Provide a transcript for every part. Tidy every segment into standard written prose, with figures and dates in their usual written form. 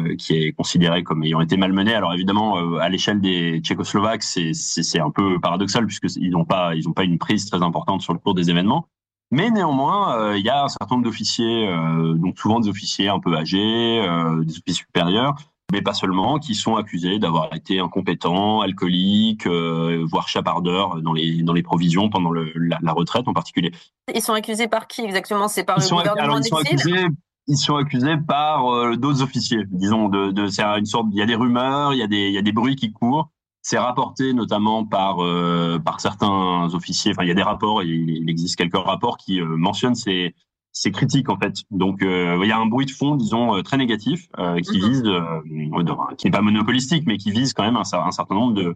qui est considéré comme ayant été malmené. Alors évidemment, à l'échelle des Tchécoslovaques, c'est un peu paradoxal puisque ils n'ont pas une prise très importante sur le cours des événements. Mais néanmoins, il y a un certain nombre d'officiers, donc souvent des officiers un peu âgés, des officiers supérieurs, mais pas seulement, qui sont accusés d'avoir été incompétents, alcooliques, voire chapardeurs dans les provisions pendant la retraite en particulier. Ils sont accusés par qui exactement? C'est par le gouvernement en exil? Ils sont accusés par d'autres officiers, disons. C'est une sorte. Il y a des rumeurs, il y a des bruits qui courent. C'est rapporté notamment par certains officiers. Enfin, il y a des rapports. Il existe quelques rapports qui mentionnent ces critiques en fait. Donc, il y a un bruit de fond, disons, très négatif, qui vise, qui n'est pas monopolistique, mais qui vise quand même un certain nombre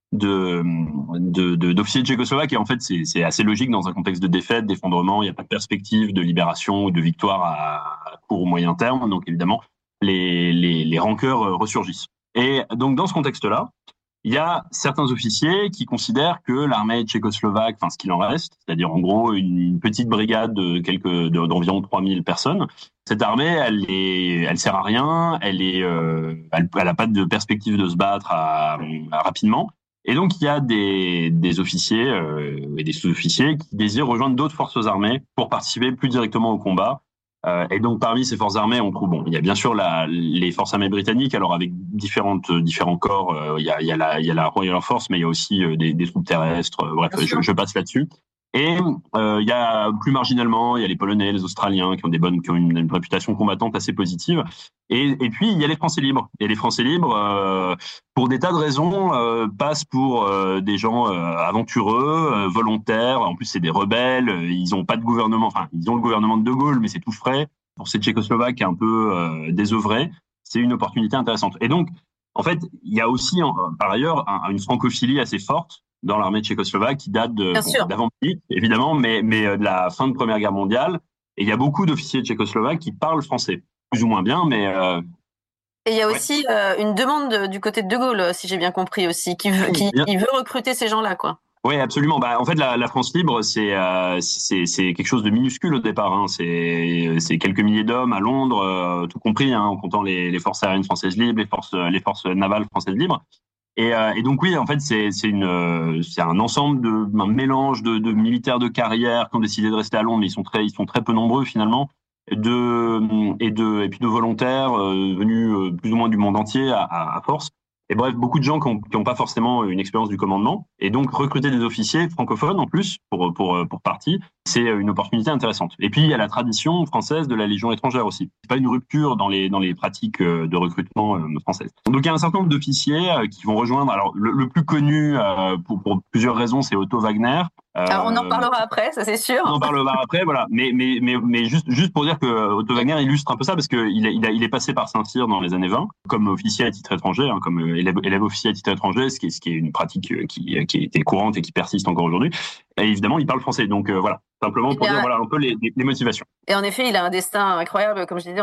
d'officiers tchécoslovaques. Et en fait, c'est assez logique dans un contexte de défaite, d'effondrement. Il n'y a pas de perspective de libération ou de victoire à court ou moyen terme. Donc, évidemment, les rancœurs ressurgissent. Et donc, dans ce contexte-là, il y a certains officiers qui considèrent que l'armée tchécoslovaque, enfin ce qu'il en reste, c'est-à-dire en gros une petite brigade d'environ 3000 personnes, cette armée, elle sert à rien, elle a pas de perspective de se battre rapidement. Et donc il y a des officiers et des sous-officiers qui désirent rejoindre d'autres forces armées pour participer plus directement au combat. Et donc parmi ces forces armées, on trouve il y a bien sûr les forces armées britanniques, alors avec différents corps. Il y a la Royal Air Force, mais il y a aussi des troupes terrestres. Bref, je passe là-dessus. Et il y a plus marginalement, il y a les Polonais, les Australiens qui ont une réputation combattante assez positive. Et puis il y a les Français libres. Et les Français libres, pour des tas de raisons, passent pour des gens aventureux, volontaires. En plus, c'est des rebelles. Ils ont pas de gouvernement. Enfin, ils ont le gouvernement de De Gaulle, mais c'est tout frais. Pour ces Tchécoslovaques un peu désœuvrés, c'est une opportunité intéressante. Et donc, en fait, il y a aussi, par ailleurs, une francophilie assez forte dans l'armée tchécoslovaque qui date d'avant évidemment, mais de la fin de Première Guerre mondiale. Et il y a beaucoup d'officiers tchécoslovaques qui parlent français, plus ou moins bien, mais et il y a aussi une demande du côté de De Gaulle, si j'ai bien compris aussi, qui veut recruter ces gens-là, quoi. Oui, absolument. En fait, la France libre, c'est quelque chose de minuscule au départ. Hein. C'est quelques milliers d'hommes à Londres, tout compris, hein, en comptant les forces aériennes françaises libres, les forces navales françaises libres. Et donc oui, en fait, c'est un ensemble un mélange de militaires de carrière qui ont décidé de rester à Londres, mais ils sont très peu nombreux finalement, et puis de volontaires venus plus ou moins du monde entier à force. Et bref, beaucoup de gens qui ont pas forcément une expérience du commandement, et donc recruter des officiers francophones en plus pour partie, c'est une opportunité intéressante. Et puis il y a la tradition française de la Légion étrangère aussi. C'est pas une rupture dans les pratiques de recrutement françaises. Donc il y a un certain nombre d'officiers qui vont rejoindre. Alors le plus connu pour plusieurs raisons, c'est Otto Wagner. Alors, on en parlera après, ça c'est sûr. On en parlera après, voilà. Mais juste pour dire que Otto Wagner illustre un peu ça parce que il est passé par Saint-Cyr dans les années 20 comme officier à titre étranger, hein, comme élève officier à titre étranger, ce qui est une pratique qui était courante et qui persiste encore aujourd'hui. Et évidemment, il parle français, donc voilà. Simplement pour dire voilà un peu les motivations. Et en effet, il a un destin incroyable, comme je disais,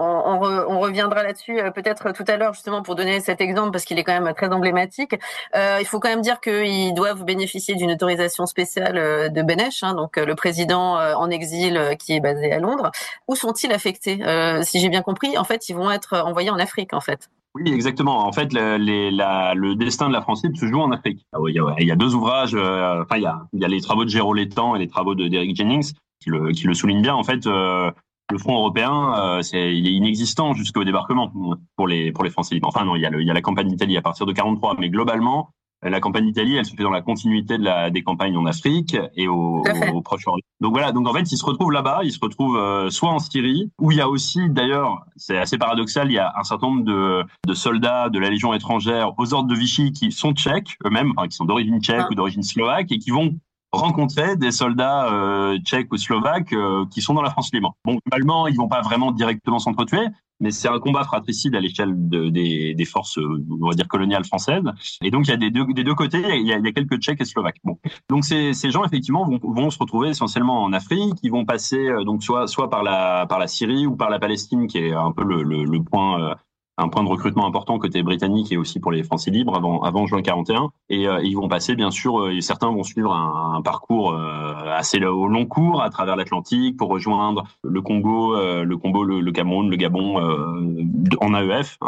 on reviendra là-dessus peut-être tout à l'heure justement pour donner cet exemple parce qu'il est quand même très emblématique. Il faut quand même dire qu'ils doivent bénéficier d'une autorisation spéciale de Beneš, hein, donc le président en exil qui est basé à Londres. Où sont-ils affectés? Si j'ai bien compris, en fait, ils vont être envoyés en Afrique, en fait. Oui, exactement. En fait, le destin de la France libre se joue en Afrique. Il y a deux ouvrages. Il y a les travaux de Géraud Létang et les travaux d'Eric Jennings qui le soulignent bien. En fait, le front européen, il est inexistant jusqu'au débarquement pour les Français libres. Enfin non, il y a la campagne d'Italie à partir de 43, mais globalement, la campagne d'Italie, elle se fait dans la continuité des campagnes en Afrique et au Proche-Orient. Donc voilà, donc en fait, ils se retrouvent là-bas, ils se retrouvent soit en Syrie, où il y a aussi, d'ailleurs, c'est assez paradoxal, il y a un certain nombre de soldats de la Légion étrangère aux ordres de Vichy qui sont tchèques eux-mêmes, enfin, qui sont d'origine tchèque ou d'origine slovaque, et qui vont rencontrer des soldats tchèques ou slovaques qui sont dans la France libre. Bon, globalement, ils vont pas vraiment directement s'entretuer, mais c'est un combat fratricide à l'échelle des forces, on va dire, coloniales françaises. Et donc, il y a des deux côtés, il y a quelques Tchèques et Slovaques. Bon. Donc, ces gens, effectivement, vont se retrouver essentiellement en Afrique. Ils vont passer donc soit par la Syrie ou par la Palestine, qui est un peu le point... un point de recrutement important côté britannique et aussi pour les Français libres avant juin 41. Et ils vont passer, bien sûr, et certains vont suivre un parcours assez au long cours à travers l'Atlantique pour rejoindre le Congo, le Cameroun, le Gabon en AEF.